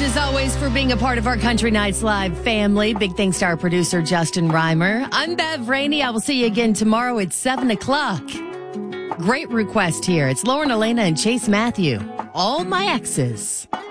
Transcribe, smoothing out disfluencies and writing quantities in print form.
as always, for being a part of our Country Nights Live family. Big thanks to our producer, Justin Reimer. I'm Bev Rainey. I will see you again tomorrow at 7 o'clock. Great request here. It's Lauren Elena and Chase Matthew. All My Exes.